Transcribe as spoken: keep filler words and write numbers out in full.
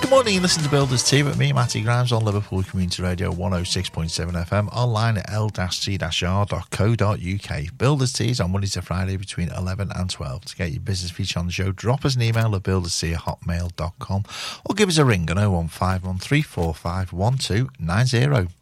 Good morning, you listen to Builders Tea with me, Matty Grimes, on Liverpool Community Radio one oh six point seven F M, online at l c r dot co dot u k. Builders Tea is on Monday to Friday between eleven and twelve. To get your business feature on the show, drop us an email at builderstea at hotmail dot com or give us a ring on oh one five one, three four five, one two nine zero.